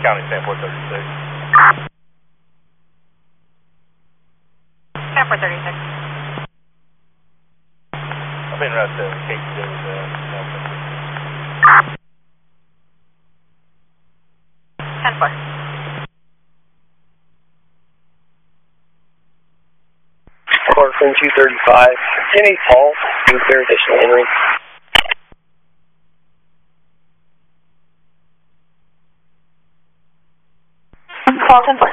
County Stanford 36. Stanford 36. I've been around to KTJ with Nelson. 10-4. Clarkson 235. 10-8 Paul, do clear additional entering. Call 10-4.